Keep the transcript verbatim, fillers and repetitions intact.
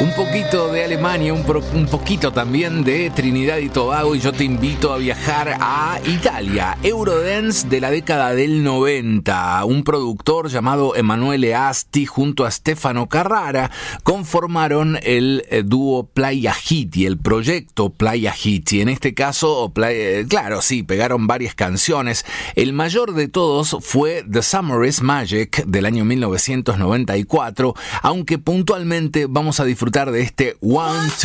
Un poquito de Alemania, un, pro, un poquito también de Trinidad y Tobago, y yo te invito a viajar a Italia. Eurodance de la década del noventa. Un productor llamado Emanuele Asti junto a Stefano Carrara conformaron el eh, dúo Playa Hiti, el proyecto Playa Hiti. En este caso, playa, claro, sí, pegaron varias canciones. El mayor de todos fue The Summer is Magic del año mil novecientos noventa y cuatro, aunque puntualmente vamos a disfrutar de este One, Two,